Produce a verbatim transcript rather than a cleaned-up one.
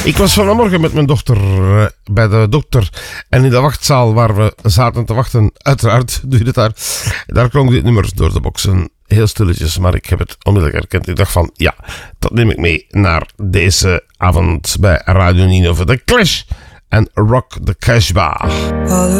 Ik was vanmorgen met mijn dochter uh, bij de dokter en in de wachtzaal waar we zaten te wachten, uiteraard doe je het daar, daar klonk dit nummer door de boxen. Heel stilletjes, maar ik heb het onmiddellijk herkend. Ik dacht van, ja, dat neem ik mee naar deze avond bij Radio Nino voor The Clash en Rock the Casbah.